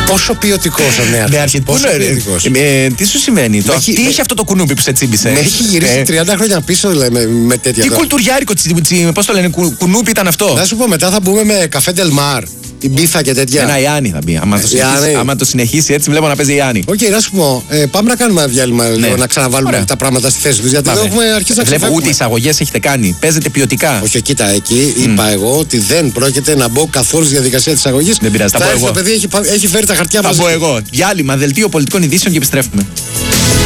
Πόσο ποιοτικός ο Νεάρχης. Πόσο ποιοτικός. Τι σου σημαίνει, τι έχει αυτό το κουνούπι που σε τσίμπησε. Με έχει γυρίσει 30 χρόνια πίσω, λέμε, με τέτοια. Τι κουλτουριάρικο πώς το λένε, κουνούπι ήταν αυτό. Να σου πω, μετά θα μπούμε με καφέ Ντελμάρ, η μπίφα και τέτοια. Ένα Ιάννη θα μπει. Άμα το συνεχίσει έτσι, βλέπω να παίζει Ιάννη. Οκ, να σου πω, πάμε να κάνουμε ένα διάλειμμα λίγο, να ξαναβάλουμε τα πράγματα στη θέση του. Γιατί εδώ έχουμε αρχίσει να ξεφεύγουμε. Βλέπω ούτε εισαγωγές έχετε κάνει. Παίζετε ποιοτικά. Όχι, κοίτα, εκεί είπα εγώ ότι δεν πρόκειται να μπω καθόλου στη διαδικασία της εισαγωγής. Δεν πειράζει, θα πω εγώ. Το παιδί έχει φέρει τα χαρτιά μαζί. Θα πω εγώ. Διάλειμμα, δελτίο πολιτικών ειδήσεων και επιστρέφουμε.